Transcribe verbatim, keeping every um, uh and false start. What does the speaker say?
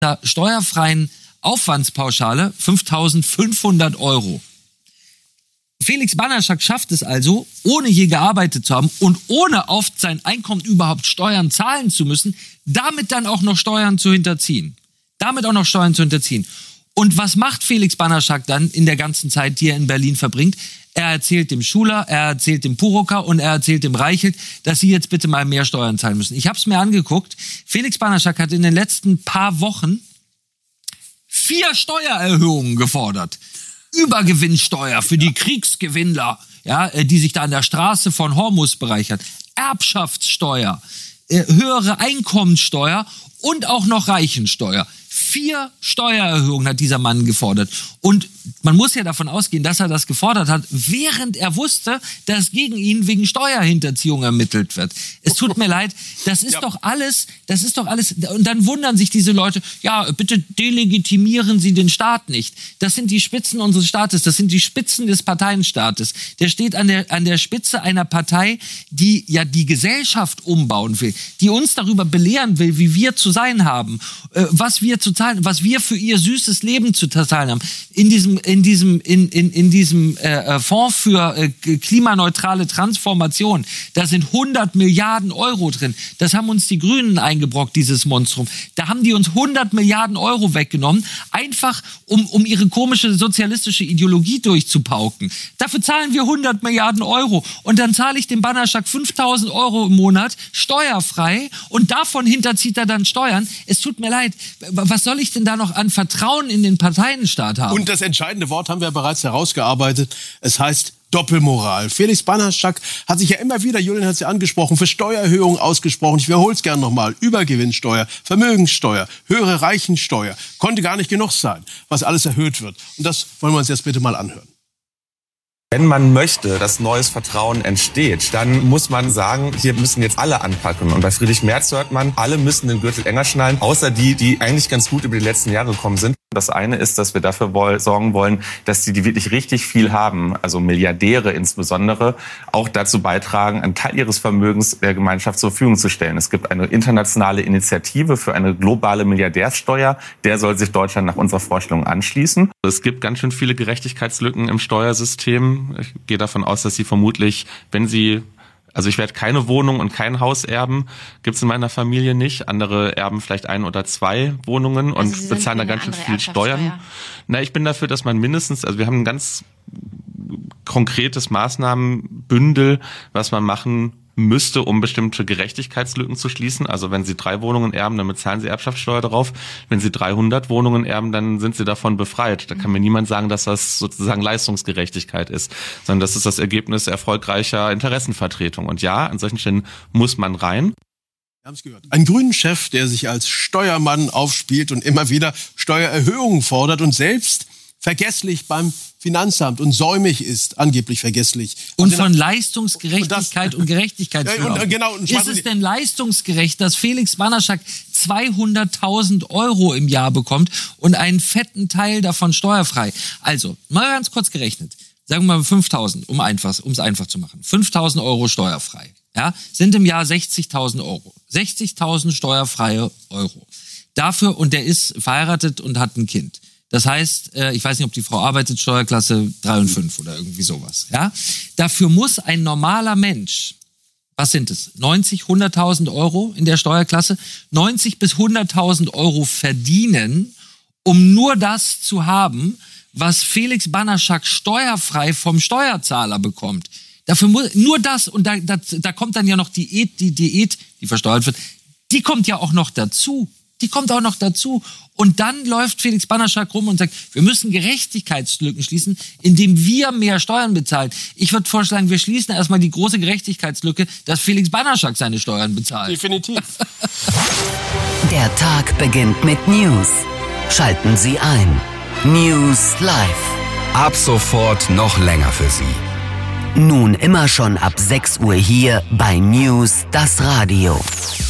der steuerfreien Aufwandspauschale fünftausendfünfhundert Euro. Felix Banaszak schafft es also, ohne je gearbeitet zu haben und ohne auf sein Einkommen überhaupt Steuern zahlen zu müssen, damit dann auch noch Steuern zu hinterziehen. Damit auch noch Steuern zu hinterziehen. Und was macht Felix Banaszak dann in der ganzen Zeit, die er in Berlin verbringt? Er erzählt dem Schuler, er erzählt dem Purocker und er erzählt dem Reichelt, dass sie jetzt bitte mal mehr Steuern zahlen müssen. Ich habe es mir angeguckt. Felix Banaszak hat in den letzten paar Wochen vier Steuererhöhungen gefordert. Übergewinnsteuer für die Kriegsgewinnler, ja, die sich da an der Straße von Hormuz bereichern. Erbschaftssteuer, äh, höhere Einkommensteuer und auch noch Reichensteuer. Vier Steuererhöhungen hat dieser Mann gefordert. Und man muss ja davon ausgehen, dass er das gefordert hat, während er wusste, dass gegen ihn wegen Steuerhinterziehung ermittelt wird. Es tut mir leid, das ist ja. doch alles, das ist doch alles, und dann wundern sich diese Leute, ja, bitte delegitimieren Sie den Staat nicht. Das sind die Spitzen unseres Staates, das sind die Spitzen des Parteienstaates. Der steht an der, an der Spitze einer Partei, die ja die Gesellschaft umbauen will, die uns darüber belehren will, wie wir zu sein haben, äh, was wir zu zahlen, was wir für ihr süßes Leben zu zahlen haben. In diesem, in diesem, in, in, in diesem äh, Fonds für äh, klimaneutrale Transformation, da sind hundert Milliarden Euro drin. Das haben uns die Grünen eingebrockt, dieses Monstrum. Da haben die uns hundert Milliarden Euro weggenommen, einfach um, um ihre komische sozialistische Ideologie durchzupauken. Dafür zahlen wir hundert Milliarden Euro. Und dann zahle ich dem Banaszak fünftausend Euro im Monat steuerfrei und davon hinterzieht er dann Steuern. Es tut mir leid. Was soll ich denn da noch an Vertrauen in den Parteienstaat haben? Und das entscheidende Wort haben wir bereits herausgearbeitet. Es heißt Doppelmoral. Felix Banaszak hat sich ja immer wieder, Julian hat es ja angesprochen, für Steuererhöhungen ausgesprochen. Ich wiederhole es gerne nochmal. Übergewinnsteuer, Vermögenssteuer, höhere Reichensteuer. Konnte gar nicht genug sein, was alles erhöht wird. Und das wollen wir uns jetzt bitte mal anhören. Wenn man möchte, dass neues Vertrauen entsteht, dann muss man sagen, hier müssen jetzt alle anpacken. Und bei Friedrich Merz hört man, alle müssen den Gürtel enger schnallen, außer die, die eigentlich ganz gut über die letzten Jahre gekommen sind. Das eine ist, dass wir dafür woll- sorgen wollen, dass die, die wirklich richtig viel haben, also Milliardäre insbesondere, auch dazu beitragen, einen Teil ihres Vermögens der Gemeinschaft zur Verfügung zu stellen. Es gibt eine internationale Initiative für eine globale Milliardärssteuer. Der soll sich Deutschland nach unserer Vorstellung anschließen. Es gibt ganz schön viele Gerechtigkeitslücken im Steuersystem. Ich gehe davon aus, dass Sie vermutlich, wenn Sie Also ich werde keine Wohnung und kein Haus erben, gibt's in meiner Familie nicht. Andere erben vielleicht ein oder zwei Wohnungen und also bezahlen da ganz schön viel Steuern. Na, ich bin dafür, dass man mindestens, also wir haben ein ganz konkretes Maßnahmenbündel, was man machen müsste, um bestimmte Gerechtigkeitslücken zu schließen. Also wenn Sie drei Wohnungen erben, dann bezahlen Sie Erbschaftssteuer darauf. Wenn Sie dreihundert Wohnungen erben, dann sind Sie davon befreit. Da kann mir niemand sagen, dass das sozusagen Leistungsgerechtigkeit ist, sondern das ist das Ergebnis erfolgreicher Interessenvertretung. Und ja, an solchen Stellen muss man rein. Wir haben es gehört. Ein Grünen-Chef, der sich als Steuermann aufspielt und immer wieder Steuererhöhungen fordert und selbst vergesslich beim Finanzamt und säumig ist, angeblich vergesslich. Und, und von Leistungsgerechtigkeit und, und Gerechtigkeit ja, und, genau, und ist es denn leistungsgerecht, dass Felix Banaszak zweihunderttausend Euro im Jahr bekommt und einen fetten Teil davon steuerfrei? Also, mal ganz kurz gerechnet. Sagen wir mal fünftausend, um einfach, um es einfach zu machen. fünftausend Euro steuerfrei. Ja, sind im Jahr sechzigtausend Euro. sechzigtausend steuerfreie Euro. Dafür, und der ist verheiratet und hat ein Kind. Das heißt, ich weiß nicht, ob die Frau arbeitet, Steuerklasse drei und fünf oder irgendwie sowas. Ja? Dafür muss ein normaler Mensch, was sind es, neunzig, hunderttausend Euro in der Steuerklasse, neunzig bis hunderttausend Euro verdienen, um nur das zu haben, was Felix Banaszak steuerfrei vom Steuerzahler bekommt. Dafür muss nur das, und da, da, da kommt dann ja noch die Diät, die Diät, die versteuert wird, die kommt ja auch noch dazu. Die kommt auch noch dazu. Und dann läuft Felix Banaszak rum und sagt, wir müssen Gerechtigkeitslücken schließen, indem wir mehr Steuern bezahlen. Ich würde vorschlagen, wir schließen erstmal die große Gerechtigkeitslücke, dass Felix Banaszak seine Steuern bezahlt. Definitiv. Der Tag beginnt mit News. Schalten Sie ein. News Live. Ab sofort noch länger für Sie. Nun immer schon ab sechs Uhr hier bei News, das Radio.